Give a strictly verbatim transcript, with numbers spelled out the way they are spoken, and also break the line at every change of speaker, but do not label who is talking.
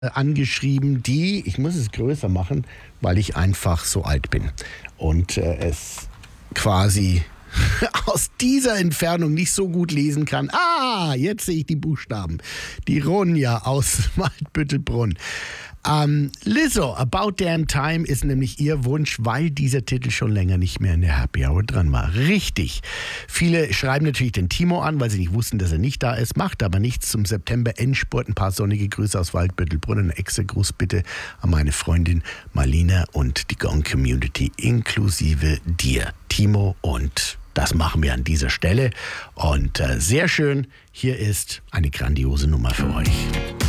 angeschrieben, die, ich muss es größer machen, weil ich einfach so alt bin und äh, es quasi aus dieser Entfernung nicht so gut lesen kann. Ah, jetzt sehe ich die Buchstaben. Die Ronja aus Waldbüttelbrunn. Ähm, Lizzo, About Damn Time ist nämlich ihr Wunsch, weil dieser Titel schon länger nicht mehr in der Happy Hour dran war. Richtig. Viele schreiben natürlich den Timo an, weil sie nicht wussten, dass er nicht da ist. Macht aber nichts. Zum September-Endspurt ein paar sonnige Grüße aus Waldbüttelbrunn. Ein extra Gruß bitte an meine Freundin Marlina und die Gong-Community inklusive dir, Timo. Und das machen wir an dieser Stelle. Und äh, sehr schön, hier ist eine grandiose Nummer für euch.